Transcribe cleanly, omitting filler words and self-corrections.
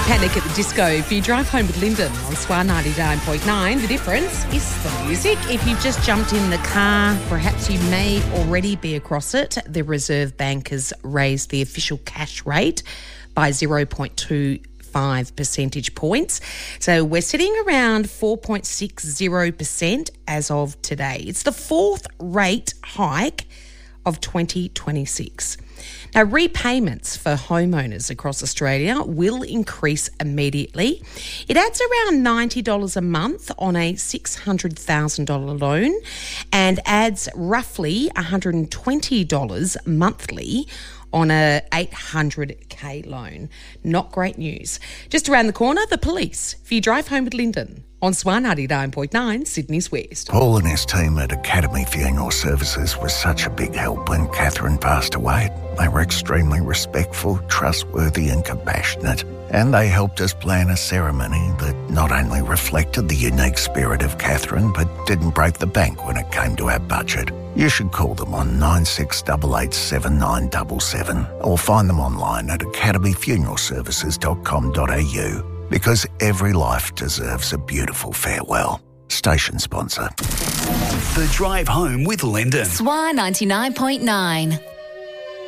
Panic at the Disco. If you drive home with Lyndon on SWAR 99.9, the difference is the music. If you've just jumped in the car, perhaps you may already be across it. The Reserve Bank has raised the official cash rate by 0.25 percentage points. So we're sitting around 4.60% as of today. It's the fourth rate hike of 2026. Now, repayments for homeowners across Australia will increase immediately. It adds around $90 a month on a $600,000 loan and adds roughly $120 monthly on a $800K loan. Not great news. Just around the corner, the police. If you drive home with Lyndon on SWAR 99.9, Sydney's West. Paul and his team at Academy Funeral Services was such a big help when Catherine passed away. They were extremely respectful, trustworthy and compassionate. And they helped us plan a ceremony that not only reflected the unique spirit of Catherine, but didn't break the bank when it came to our budget. You should call them on 96887977 or find them online at academyfuneralservices.com.au. Because every life deserves a beautiful farewell. Station sponsor. The Drive Home with Lyndon. SWAR 99.9.